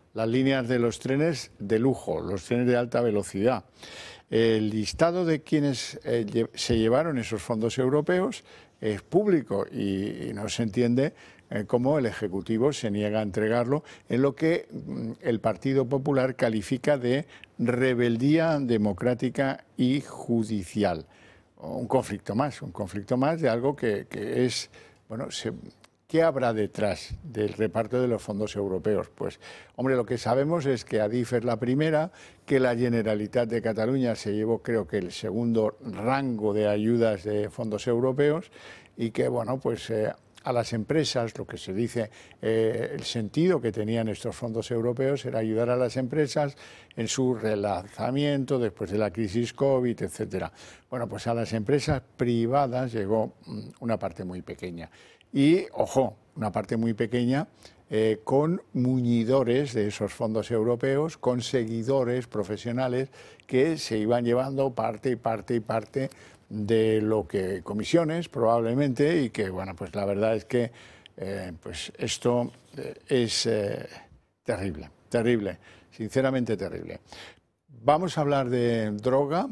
las líneas de los trenes de lujo, los trenes de alta velocidad. El listado de quienes se llevaron esos fondos europeos es público y no se entiende cómo el Ejecutivo se niega a entregarlo en lo que el Partido Popular califica de rebeldía democrática y judicial. Un conflicto más de algo que es, bueno, ¿qué habrá detrás del reparto de los fondos europeos? Pues, hombre, lo que sabemos es que Adif es la primera, que la Generalitat de Cataluña se llevó, creo que, el segundo rango de ayudas de fondos europeos y que, bueno, pues a las empresas, lo que se dice, el sentido que tenían estos fondos europeos era ayudar a las empresas en su relanzamiento después de la crisis COVID, etcétera. Bueno, pues a las empresas privadas llegó una parte muy pequeña. Y, ojo, una parte muy pequeña con muñidores de esos fondos europeos, con seguidores profesionales que se iban llevando parte y parte y parte de lo que comisiones probablemente y que, bueno, pues la verdad es que pues esto es terrible, sinceramente terrible. Vamos a hablar de droga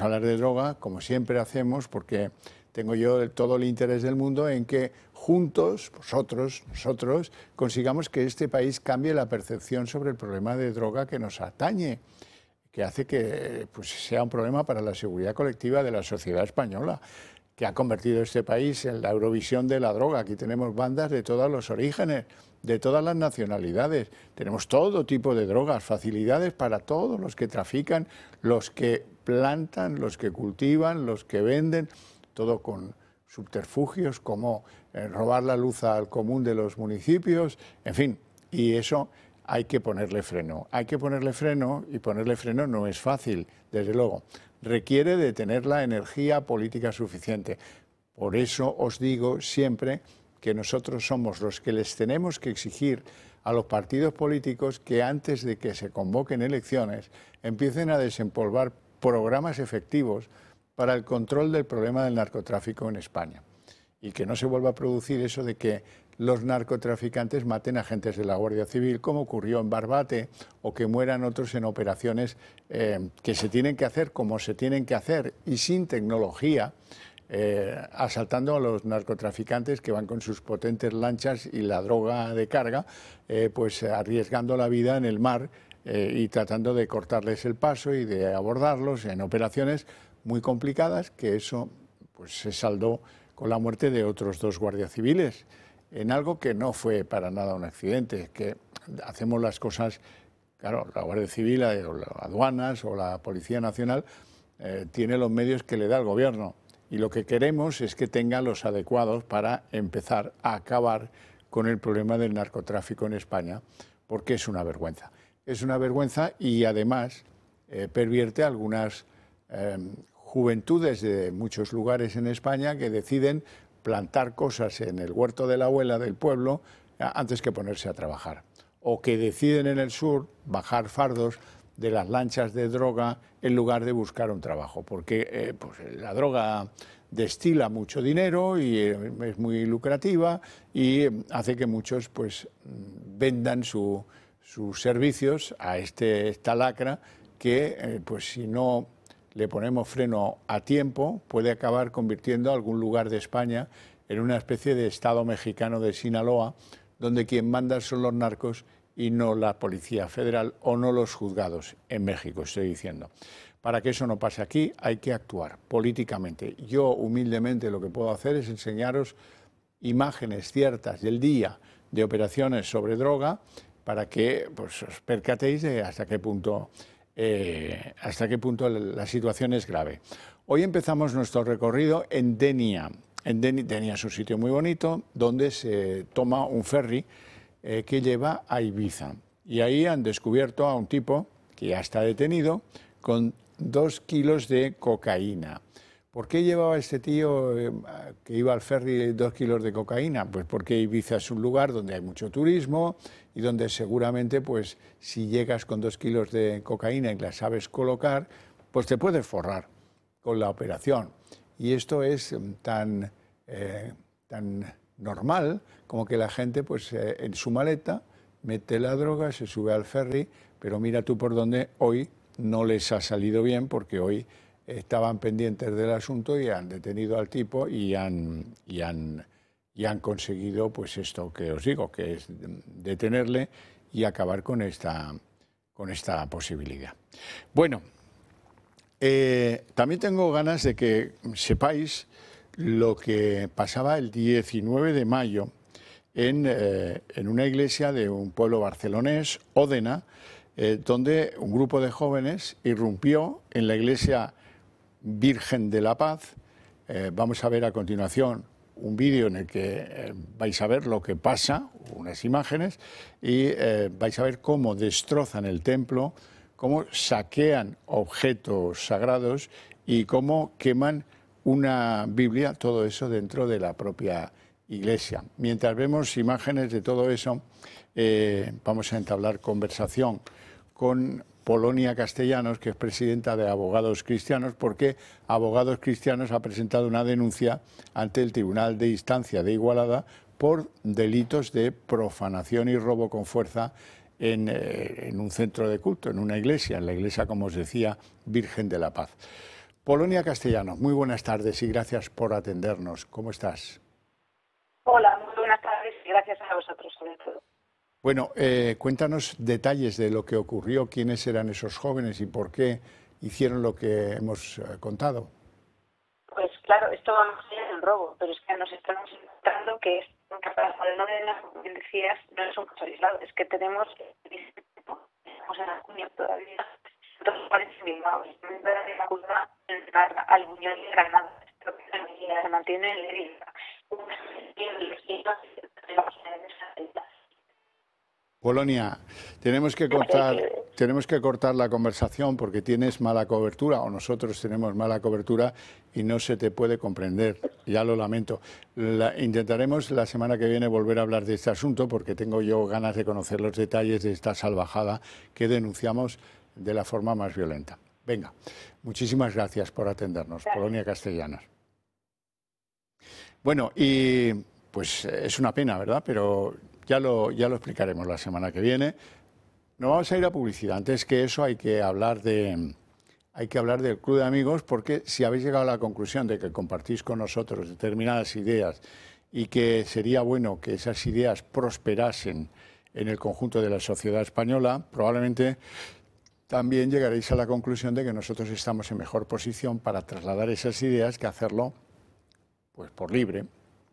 como siempre hacemos, porque tengo yo todo el interés del mundo en que juntos, nosotros, consigamos que este país cambie la percepción sobre el problema de droga que nos atañe, que hace que pues, sea un problema para la seguridad colectiva de la sociedad española, que ha convertido este país en la Eurovisión de la droga. Aquí tenemos bandas de todos los orígenes, de todas las nacionalidades. Tenemos todo tipo de drogas, facilidades para todos los que trafican, los que plantan, los que cultivan, los que venden, todo con subterfugios como robar la luz al común de los municipios, en fin, y eso hay que ponerle freno. Hay que ponerle freno y ponerle freno no es fácil, desde luego. Requiere de tener la energía política suficiente. Por eso os digo siempre que nosotros somos los que les tenemos que exigir a los partidos políticos que antes de que se convoquen elecciones empiecen a desempolvar programas efectivos para el control del problema del narcotráfico en España. Y que no se vuelva a producir eso de que los narcotraficantes maten a agentes de la Guardia Civil, como ocurrió en Barbate, o que mueran otros en operaciones que se tienen que hacer como se tienen que hacer y sin tecnología, asaltando a los narcotraficantes que van con sus potentes lanchas y la droga de carga, pues arriesgando la vida en el mar y tratando de cortarles el paso y de abordarlos en operaciones muy complicadas, que eso pues se saldó con la muerte de otros 2 guardias civiles, en algo que no fue para nada un accidente, que hacemos las cosas, claro, la Guardia Civil, o las aduanas o la Policía Nacional tiene los medios que le da el gobierno y lo que queremos es que tenga los adecuados para empezar a acabar con el problema del narcotráfico en España, porque es una vergüenza. Es una vergüenza y además pervierte algunas juventudes de muchos lugares en España que deciden plantar cosas en el huerto de la abuela del pueblo antes que ponerse a trabajar. O que deciden en el sur bajar fardos de las lanchas de droga en lugar de buscar un trabajo, porque pues la droga destila mucho dinero y es muy lucrativa y hace que muchos pues vendan sus servicios a esta lacra que pues si no le ponemos freno a tiempo, puede acabar convirtiendo a algún lugar de España en una especie de Estado mexicano de Sinaloa, donde quien manda son los narcos y no la Policía Federal o no los juzgados en México, estoy diciendo. Para que eso no pase aquí, hay que actuar políticamente. Yo, humildemente, lo que puedo hacer es enseñaros imágenes ciertas del día de operaciones sobre droga para que pues, os percatéis de hasta qué punto la situación es grave. Hoy empezamos nuestro recorrido en Denia. Denia es un sitio muy bonito donde se toma un ferry que lleva a Ibiza. Y ahí han descubierto a un tipo que ya está detenido con 2 kilos de cocaína. ¿Por qué llevaba este tío que iba al ferry 2 kilos de cocaína? Pues porque Ibiza es un lugar donde hay mucho turismo y donde seguramente, pues, si llegas con 2 kilos de cocaína y la sabes colocar, pues te puedes forrar con la operación. Y esto es tan normal como que la gente, pues, en su maleta mete la droga, se sube al ferry, pero mira tú por dónde hoy no les ha salido bien, porque hoy estaban pendientes del asunto y han detenido al tipo y han conseguido pues esto que os digo, que es detenerle y acabar con esta posibilidad. Bueno, también tengo ganas de que sepáis lo que pasaba el 19 de mayo en una iglesia de un pueblo barcelonés, Òdena, donde un grupo de jóvenes irrumpió en la iglesia Virgen de la Paz. Vamos a ver a continuación un vídeo en el que vais a ver lo que pasa, unas imágenes, y vais a ver cómo destrozan el templo, cómo saquean objetos sagrados y cómo queman una Biblia, todo eso dentro de la propia iglesia. Mientras vemos imágenes de todo eso, vamos a entablar conversación con Polonia Castellanos, que es presidenta de Abogados Cristianos, porque Abogados Cristianos ha presentado una denuncia ante el Tribunal de Instancia de Igualada por delitos de profanación y robo con fuerza en un centro de culto, en una iglesia, en la iglesia, como os decía, Virgen de la Paz. Polonia Castellanos, muy buenas tardes y gracias por atendernos. ¿Cómo estás? Hola, muy buenas tardes y gracias a vosotros sobre todo. Bueno, cuéntanos detalles de lo que ocurrió, quiénes eran esos jóvenes y por qué hicieron lo que hemos contado. Pues claro, esto va más allá del robo, pero es que nos estamos encontrando que es un caso de novela, como bien decías, no es un caso aislado, es que tenemos estamos en junio todavía, entonces parece Bilbao, es de la cultura al Buñol y Granada, esto que se mantiene en Lerida. Polonia, tenemos que cortar la conversación porque tienes mala cobertura o nosotros tenemos mala cobertura y no se te puede comprender. Ya lo lamento. Intentaremos la semana que viene volver a hablar de este asunto porque tengo yo ganas de conocer los detalles de esta salvajada que denunciamos de la forma más violenta. Venga, muchísimas gracias por atendernos, Polonia Castellanos. Bueno, y pues es una pena, ¿verdad? Pero ya lo explicaremos la semana que viene. Nos vamos a ir a publicidad. Antes que eso hay que hablar del Club de Amigos, porque si habéis llegado a la conclusión de que compartís con nosotros determinadas ideas y que sería bueno que esas ideas prosperasen en el conjunto de la sociedad española, probablemente también llegaréis a la conclusión de que nosotros estamos en mejor posición para trasladar esas ideas que hacerlo pues por libre,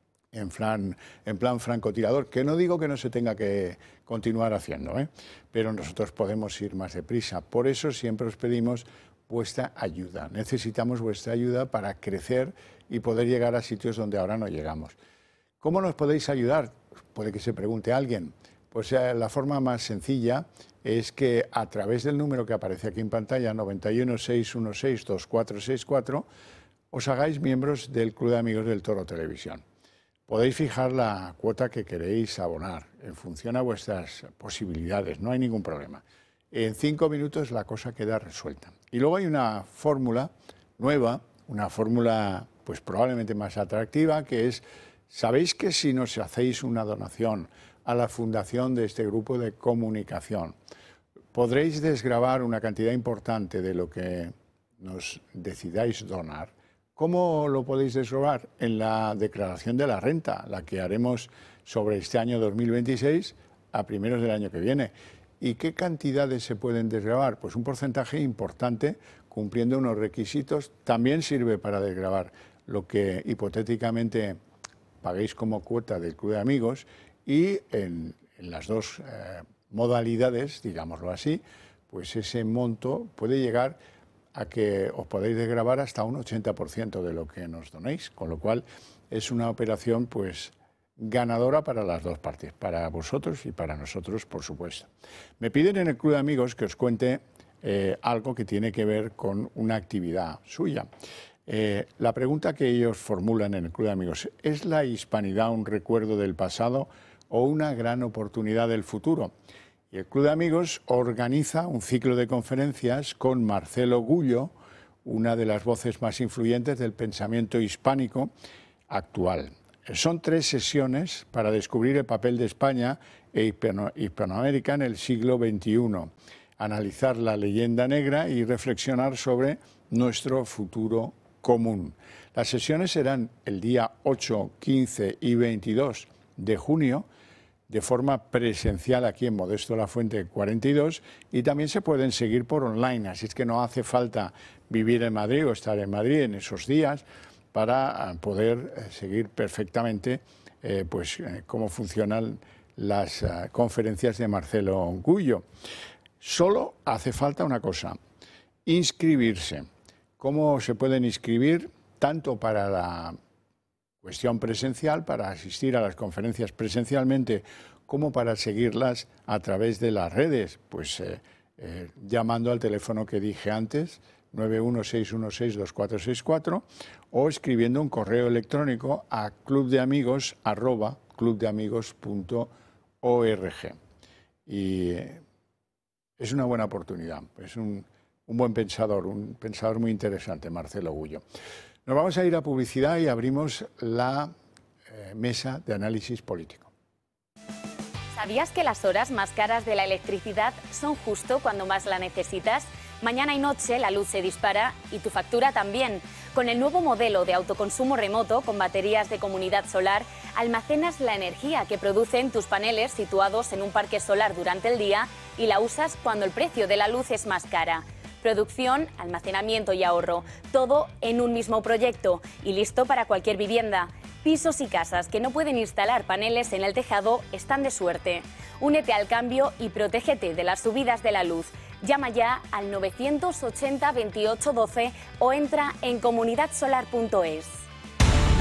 en plan francotirador, que no digo que no se tenga que continuar haciendo, pero nosotros podemos ir más deprisa. Por eso siempre os pedimos vuestra ayuda. Necesitamos vuestra ayuda para crecer y poder llegar a sitios donde ahora no llegamos. ¿Cómo nos podéis ayudar? Puede que se pregunte alguien. Pues la forma más sencilla es que a través del número que aparece aquí en pantalla, 91 616 2464, os hagáis miembros del Club de Amigos del Toro Televisión. Podéis fijar la cuota que queréis abonar en función a vuestras posibilidades, no hay ningún problema. En 5 minutos la cosa queda resuelta. Y luego hay una fórmula nueva, una fórmula pues probablemente más atractiva, que es, ¿sabéis que si nos hacéis una donación a la fundación de este grupo de comunicación, podréis desgravar una cantidad importante de lo que nos decidáis donar? ¿Cómo lo podéis desgravar? En la declaración de la renta, la que haremos sobre este año 2026 a primeros del año que viene. ¿Y qué cantidades se pueden desgravar? Pues un porcentaje importante, cumpliendo unos requisitos. También sirve para desgravar lo que hipotéticamente paguéis como cuota del Club de Amigos, y en las dos modalidades, digámoslo así, pues ese monto puede llegar a que os podéis desgravar hasta un 80% de lo que nos donéis, con lo cual es una operación pues ganadora para las dos partes, para vosotros y para nosotros, por supuesto. Me piden en el Club de Amigos que os cuente algo que tiene que ver con una actividad suya. La pregunta que ellos formulan en el Club de Amigos: ¿es la hispanidad un recuerdo del pasado o una gran oportunidad del futuro? Y el Club de Amigos organiza un ciclo de conferencias con Marcelo Gullo, una de las voces más influyentes del pensamiento hispánico actual. Son 3 sesiones para descubrir el papel de España e Hispanoamérica en el siglo XXI. Analizar la leyenda negra y reflexionar sobre nuestro futuro común. Las sesiones serán el día 8, 15 y 22 de junio, de forma presencial aquí en Modesto La Fuente 42, y también se pueden seguir por online, así es que no hace falta vivir en Madrid o estar en Madrid en esos días para poder seguir perfectamente cómo funcionan las conferencias de Marcelo Gullo. Solo hace falta una cosa: inscribirse. ¿Cómo se pueden inscribir? Tanto para la cuestión presencial, para asistir a las conferencias presencialmente, como para seguirlas a través de las redes, pues llamando al teléfono que dije antes, 916162464, o escribiendo un correo electrónico a clubdeamigos@clubdeamigos.org. Y es una buena oportunidad, es un buen pensador, un pensador muy interesante, Marcelo Gullo. Nos vamos a ir a publicidad y abrimos la mesa de análisis político. ¿Sabías que las horas más caras de la electricidad son justo cuando más la necesitas? Mañana y noche la luz se dispara y tu factura también. Con el nuevo modelo de autoconsumo remoto con baterías de comunidad solar, almacenas la energía que producen tus paneles situados en un parque solar durante el día y la usas cuando el precio de la luz es más cara. Producción, almacenamiento y ahorro, todo en un mismo proyecto y listo para cualquier vivienda. Pisos y casas que no pueden instalar paneles en el tejado están de suerte. Únete al cambio y protégete de las subidas de la luz. Llama ya al 980 28 12 o entra en comunidadsolar.es.